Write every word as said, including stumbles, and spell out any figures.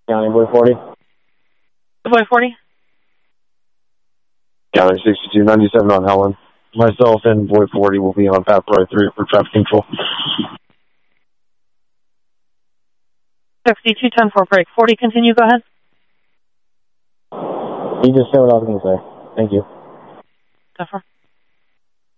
County Boy forty. Boy forty. County sixty-two ninety-seven on Helen. Myself and Boy forty will be on Pat Roy three for traffic control. sixty-two ten four break. forty, continue, go ahead. You just said what I was going to say. Thank you. Defer.